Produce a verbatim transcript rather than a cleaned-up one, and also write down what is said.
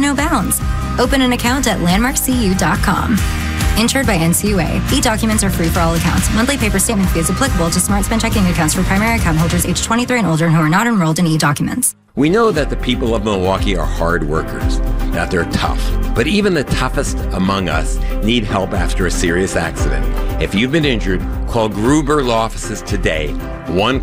no bounds. Open an account at landmark c u dot com. Insured by N C U A. E-documents are free for all accounts. Monthly paper statement fee is applicable to SmartSpend checking accounts for primary account holders age twenty-three and older and who are not enrolled in e-documents. We know that the people of Milwaukee are hard workers, that they're tough. But even the toughest among us need help after a serious accident. If you've been injured, call Gruber Law Offices today, one